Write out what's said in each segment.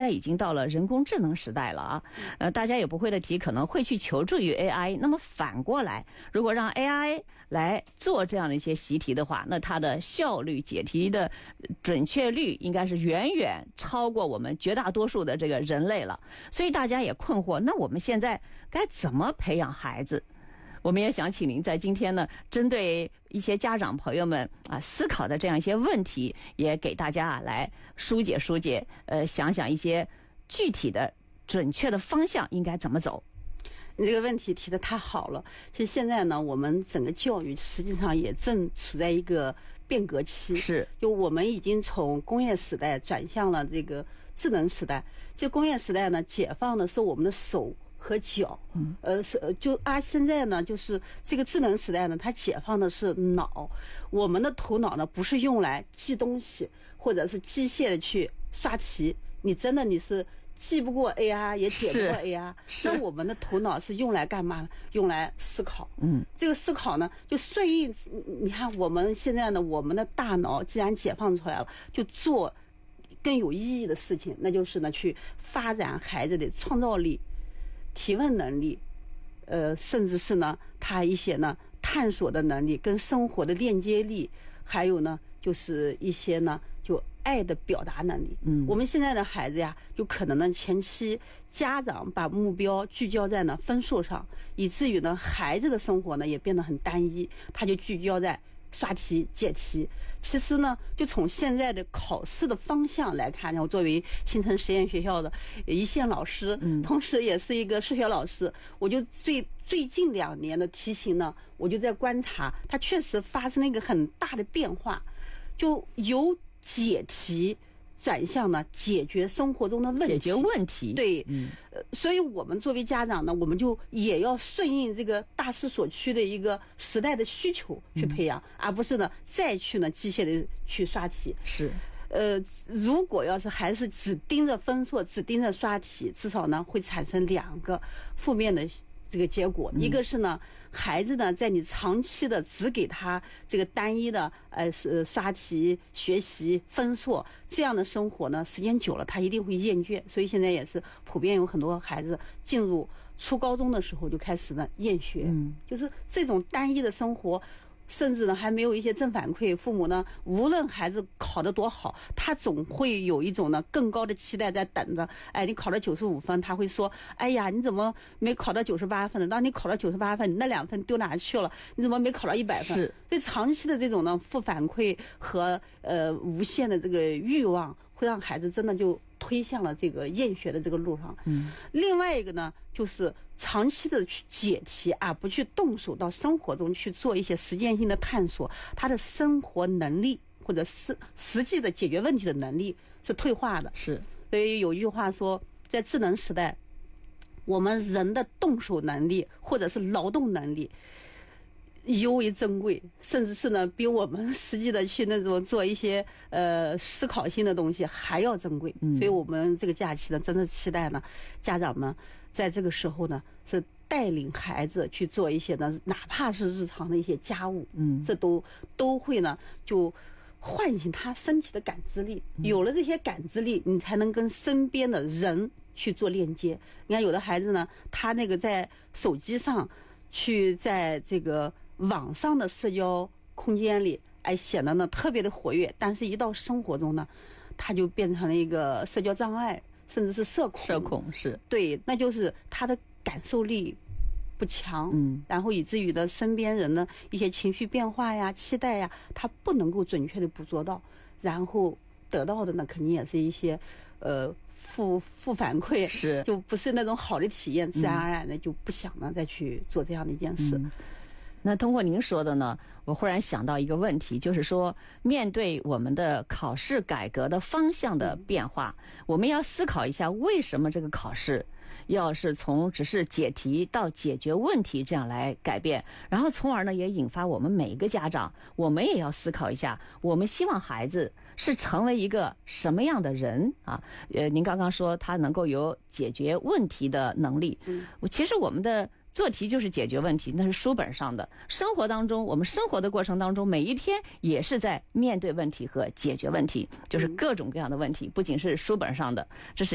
在已经到了人工智能时代了啊，大家有不会的题可能会去求助于 AI。那么反过来，如果让 AI 来做这样的一些习题的话，那它的效率、解题的准确率应该是远远超过我们绝大多数的这个人类了。所以大家也困惑，那我们现在该怎么培养孩子？我们也想请您在今天呢，针对一些家长朋友们思考的这样一些问题，也给大家来疏解，想想一些具体的准确的方向应该怎么走。 你这个问题提得太好了。其实现在呢，我们整个教育实际上也正处在一个变革期， 是， 就我们已经从工业时代转向了这个智能时代。这工业时代呢，解放的是我们的手和脚，现在呢，就是这个智能时代呢，它解放的是脑。我们的头脑呢，不是用来记东西，或者是机械的去刷题。你是记不过 AI， 也解不过 AI。那我们的头脑是用来干嘛呢？用来思考。这个思考呢，就顺应。你看我们现在呢，我们的大脑既然解放出来了，就做更有意义的事情，那就是呢，去发展孩子的创造力、提问能力，甚至是呢，他一些呢探索的能力、跟生活的链接力，还有呢，就是一些呢就爱的表达能力。我们现在的孩子呀，就可能呢前期家长把目标聚焦在呢分数上，以至于呢孩子的生活呢也变得很单一，他就聚焦在刷题解题。其实呢，就从现在的考试的方向来看呢，我作为新城实验学校的一线老师，同时也是一个数学老师，我就最近2年的题型呢，我就在观察，它确实发生了一个很大的变化，就由解题转向呢解决生活中的问题， 解决问题。 对，所以我们作为家长呢，我们就也要顺应这个大势所趋的一个时代的需求去培养，而不是呢再去呢机械的去刷题。 是， 如果要是还是只盯着分数、只盯着刷题，至少呢会产生2个负面的这个结果。一个是呢，孩子呢，在你长期的只给他这个单一的刷题、学习、分数这样的生活呢，时间久了他一定会厌倦。所以现在也是普遍有很多孩子进入初高中的时候就开始呢厌学，就是这种单一的生活。甚至呢还没有一些正反馈，父母呢无论孩子考得多好，他总会有一种呢更高的期待在等着。你考了95分，他会说，哎呀，你怎么没考到98分呢？当你考到98分，你那2分丢哪去了？你怎么没考到100分？ 是， 所以长期的这种呢负反馈和无限的这个欲望，会让孩子真的就推向了这个厌学的这个路上。另外一个呢，就是长期的去解题，而不去动手到生活中去做一些实践性的探索，他的生活能力或者是实际的解决问题的能力是退化的。 是， 所以有一句话说，在智能时代，我们人的动手能力或者是劳动能力尤为珍贵，甚至是呢比我们实际的去那种做一些思考性的东西还要珍贵。所以我们这个假期呢，真的期待呢家长们在这个时候呢是带领孩子去做一些呢，哪怕是日常的一些家务，这都会呢就唤醒他身体的感知力。有了这些感知力，你才能跟身边的人去做链接。你看有的孩子呢，他那个在手机上去在这个网上的社交空间里，显得呢特别的活跃，但是一到生活中呢，他就变成了一个社交障碍，甚至是社恐。 是， 对，那就是他的感受力不强，然后以至于呢身边人呢一些情绪变化呀、期待呀，他不能够准确的捕捉到，然后得到的呢肯定也是一些负反馈， 是， 就不是那种好的体验，自然而然的就不想呢再去做这样的一件事。 那通过您说的呢，我忽然想到一个问题，就是说面对我们的考试改革的方向的变化，我们要思考一下，为什么这个考试要是从只是解题到解决问题这样来改变，然后从而呢也引发我们每一个家长，我们也要思考一下，我们希望孩子是成为一个什么样的人啊？您刚刚说他能够有解决问题的能力，其实我们的做题就是解决问题，那是书本上的。生活当中，我们生活的过程当中，每一天也是在面对问题和解决问题，就是各种各样的问题，不仅是书本上的，这是一个。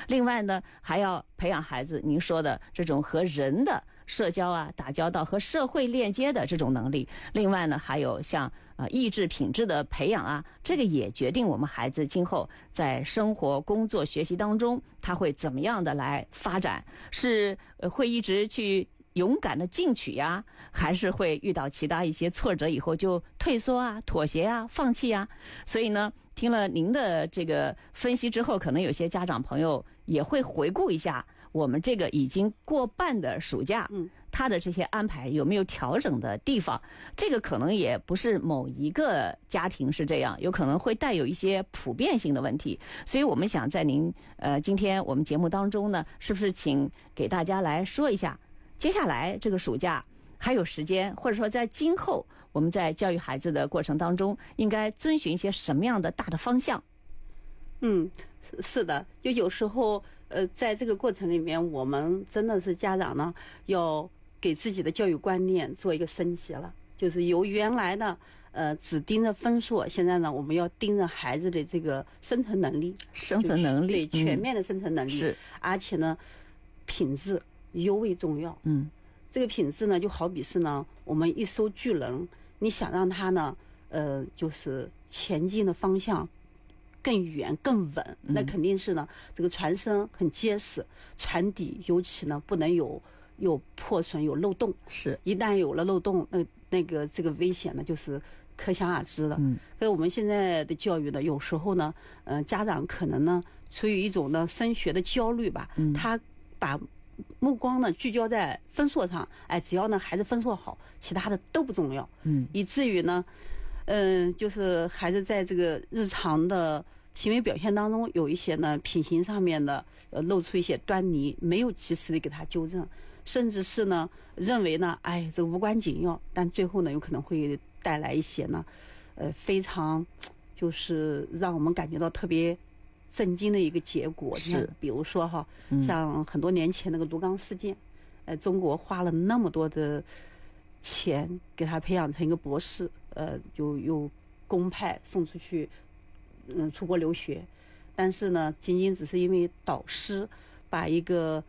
另外呢，还要培养孩子您说的这种和人的社交啊、打交道和社会链接的这种能力。另外呢，还有像意志品质的培养啊，这个也决定我们孩子今后在生活、工作、学习当中他会怎么样的来发展，是会一直去勇敢的进取呀，还是会遇到其他一些挫折以后就退缩啊、妥协啊、放弃啊。所以呢，听了您的这个分析之后，可能有些家长朋友也会回顾一下我们这个已经过半的暑假，他的这些安排有没有调整的地方？这个可能也不是某一个家庭是这样，有可能会带有一些普遍性的问题。所以我们想在您今天我们节目当中呢，是不是请给大家来说一下，接下来这个暑假还有时间，或者说在今后我们在教育孩子的过程当中，应该遵循一些什么样的大的方向？ 是的，就有时候在这个过程里面，我们真的是家长呢，要给自己的教育观念做一个升级了，就是由原来的只盯着分数，现在呢，我们要盯着孩子的这个生存能力，对全面的生存能力， 是， 而且呢，品质尤为重要。这个品质呢，就好比是呢，我们一艘巨轮，你想让它呢，就是前进的方向更远更稳，那肯定是呢，这个船身很结实，船底尤其呢不能有破损、有漏洞。 是， 一旦有了漏洞，那个这个危险呢就是可想而知了。所以我们现在的教育呢，有时候呢，家长可能呢出于一种呢升学的焦虑吧，他把目光呢聚焦在分数上，只要呢孩子分数好，其他的都不重要。以至于呢，就是孩子在这个日常的行为表现当中，有一些呢品行上面的露出一些端倪，没有及时的给他纠正，甚至是呢认为呢，这个无关紧要，但最后呢有可能会带来一些呢，非常就是让我们感觉到特别震惊的一个结果。 是， 比如说哈，像很多年前那个卢岗事件，中国花了那么多的钱给他培养成一个博士，就又公派送出去，出国留学，但是呢，仅仅只是因为导师把一个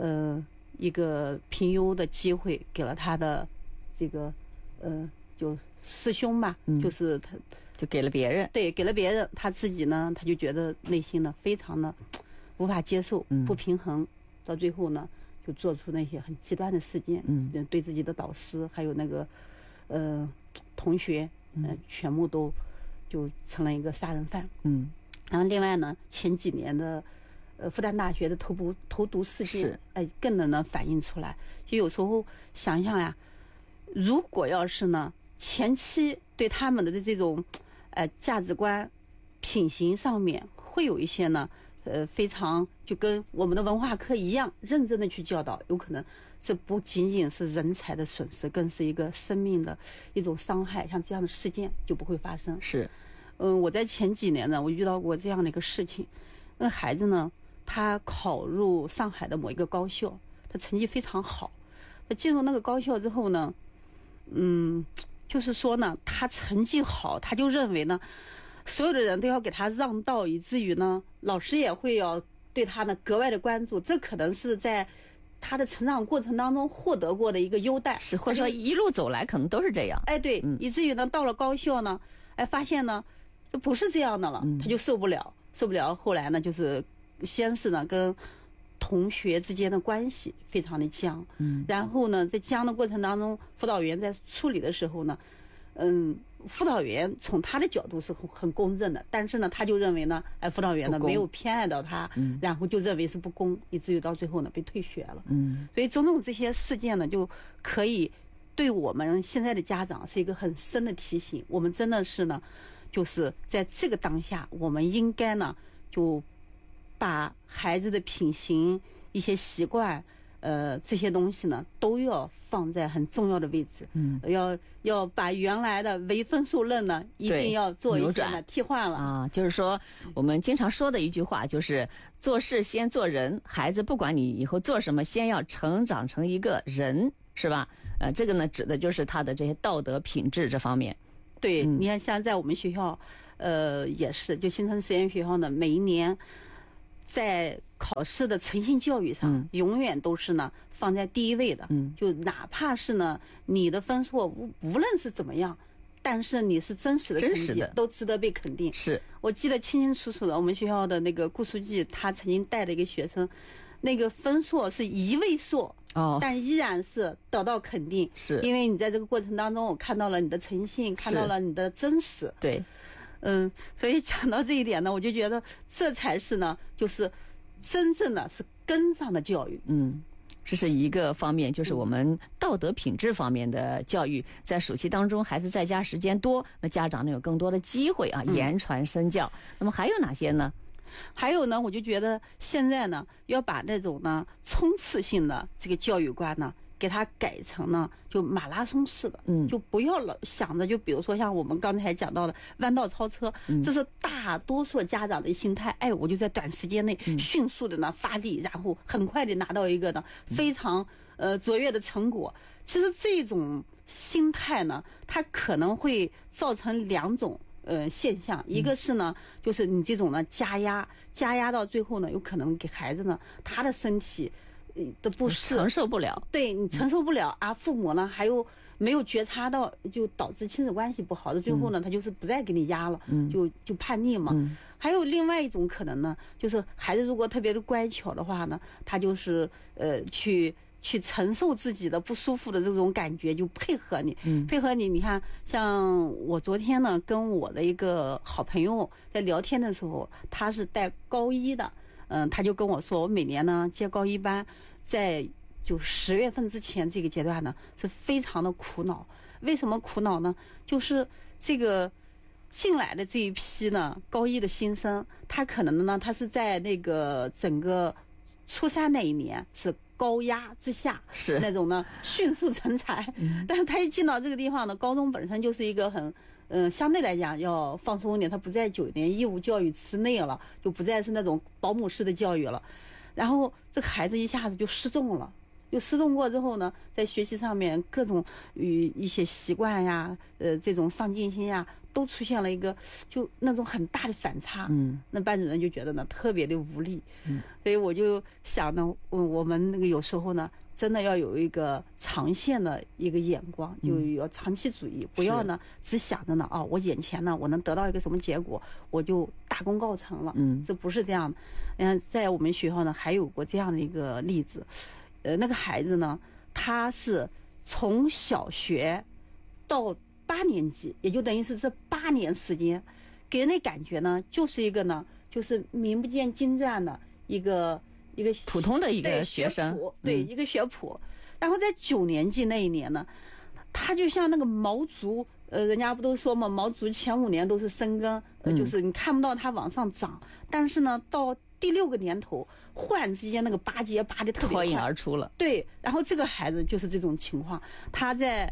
评优的机会给了他的这个就师兄吧，就是他就给了别人， 对，给了别人，他自己呢，他就觉得内心呢非常的无法接受，不平衡，到最后呢，就做出那些很极端的事件，对自己的导师还有那个同学，全部都就成了一个杀人犯。然后另外呢，前几年的复旦大学的投毒事件，更能反映出来。就有时候想想呀，如果要是呢前期对他们的这种价值观、品行上面会有一些呢，非常就跟我们的文化课一样认真的去教导，有可能这不仅仅是人才的损失，更是一个生命的一种伤害，像这样的事件就不会发生。 是， 我在前几年呢，我遇到过这样的一个事情，那个孩子呢，他考入上海的某一个高校，他成绩非常好，他进入那个高校之后呢，就是说呢，他成绩好，他就认为呢，所有的人都要给他让道，以至于呢，老师也会要对他呢格外的关注。这可能是在他的成长过程当中获得过的一个优待， 是或者说一路走来可能都是这样。 对，以至于呢，到了高校呢，发现呢，不是这样的了，他就受不了。后来呢，就是先是呢跟同学之间的关系非常的僵，然后呢，在僵的过程当中，辅导员在处理的时候呢，辅导员从他的角度是很公正的，但是呢，他就认为呢，辅导员呢没有偏爱到他，然后就认为是不公，以至于到最后呢被退学了。所以种种这些事件呢，就可以对我们现在的家长是一个很深的提醒。我们真的是呢，就是在这个当下，我们应该呢就把孩子的品行、一些习惯，这些东西呢，都要放在很重要的位置。要把原来的唯分数论呢，一定要做一些呢替换了啊。就是说，我们经常说的一句话，就是做事先做人。孩子不管你以后做什么，先要成长成一个人，是吧？这个呢，指的就是他的这些道德品质这方面。 对，你看，像在我们学校，也是，就新城实验学校呢，每一年在考试的诚信教育上，永远都是呢放在第一位的。就哪怕是呢你的分数无论是怎么样，但是你是真实的成绩，都值得被肯定。 是我记得清清楚楚的，我们学校的那个顾书记，他曾经带的一个学生，那个分数是1位数。但依然是得到肯定， 是因为你在这个过程当中，我看到了你的诚信，看到了你的真实。 对， 所以讲到这一点呢，我就觉得这才是呢，就是真正的是根上的教育。 这是一个方面，就是我们道德品质方面的教育。在暑期当中，孩子在家时间多，那家长呢有更多的机会啊，言传身教。那么还有哪些呢？ 还有呢，我就觉得现在呢，要把那种呢冲刺性的这个教育观呢，给它改成呢就马拉松式的，就不要老想着就比如说像我们刚才讲到的弯道超车，这是大多数家长的心态。我就在短时间内迅速的呢发力，然后很快的拿到一个呢非常卓越的成果。其实这种心态呢，它可能会造成2种。现象，一个是呢，就是你这种呢加压到最后呢，有可能给孩子呢他的身体的不适承受不了， 对你承受不了啊，父母呢还有没有觉察到，就导致亲子关系不好的，最后呢他就是不再给你压了，就叛逆嘛。还有另外一种可能呢，就是孩子如果特别的乖巧的话呢，他就是去承受自己的不舒服的这种感觉，就配合你。你看，像我昨天呢，跟我的一个好朋友在聊天的时候，他是带高1的，他就跟我说，我每年呢接高1班，在就10月份之前这个阶段呢，是非常的苦恼。为什么苦恼呢？就是这个进来的这一批呢，高1的新生，他可能呢，他是在那个整个初3那一年是高压之下， 是那种呢迅速成才，但是他一进到这个地方呢，高中本身就是一个很相对来讲要放松一点，他不在9年义务教育之内了，就不再是那种保姆式的教育了，然后这个孩子一下子就失重了。就失重过之后呢，在学习上面各种与一些习惯呀，这种上进心呀，都出现了一个就那种很大的反差。那班主任就觉得呢特别的无力。所以我就想呢，我们那个有时候呢，真的要有一个长线的一个眼光，就要长期主义，不要呢只想着呢我眼前呢我能得到一个什么结果，我就大功告成了。这不是这样的。在我们学校呢，还有过这样的一个例子。那个孩子呢，他是从小学到8年级，也就等于是这8年时间，给人的感觉呢，就是一个呢，就是名不见经传的一个普通的一个学生， 对，一个学谱。然后在9年级那一年呢，他就像那个毛竹，人家不都说嘛，毛竹前5年都是生根，就是你看不到它往上长，但是呢，到第6个年头，忽然之间那个拔节拔得特别快， 脱颖而出了。 对，然后这个孩子就是这种情况，他在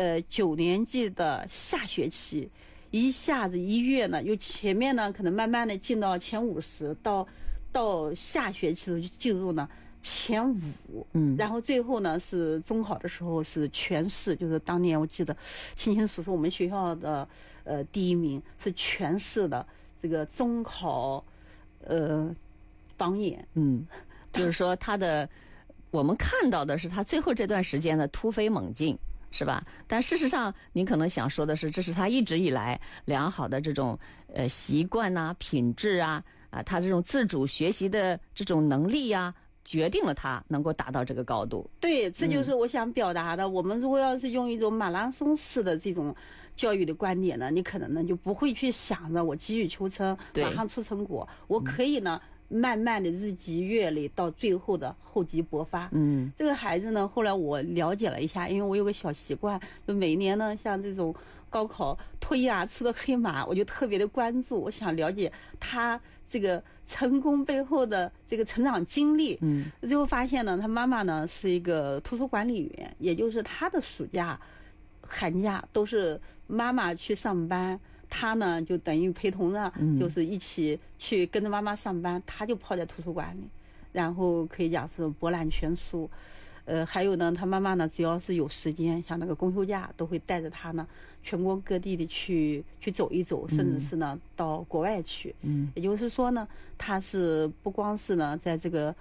9年级的下学期，一下子1月呢，又前面呢可能慢慢的进到前50，到下学期的就进入呢前5，然后最后呢是中考的时候是全市，就是当年我记得清清楚楚，我们学校的第1名是全市的这个中考榜眼。 就是说我们看到的是他最后这段时间的突飞猛进，是吧？但事实上，您可能想说的是，这是他一直以来良好的这种习惯呐、品质啊，他这种自主学习的这种能力啊，决定了他能够达到这个高度。 对，这就是我想表达的。我们如果要是用一种马拉松式的这种教育的观点呢，你可能呢就不会去想着我急于求成，马上出成果，我可以呢。慢慢的日积月累，到最后的厚积薄发。这个孩子呢，后来我了解了一下，因为我有个小习惯，就每年呢，像这种高考脱颖而出的黑马，我就特别的关注，我想了解他这个成功背后的这个成长经历。最后发现呢，他妈妈呢是一个图书管理员，也就是他的暑假、寒假都是妈妈去上班。他呢就等于陪同着，就是一起去跟着妈妈上班，他就泡在图书馆里，然后可以讲是博览全书。 还有呢，他妈妈呢，只要是有时间，像那个公休假，都会带着他呢，全国各地的去走一走，甚至是呢到国外去。也就是说呢，他是不光是呢在这个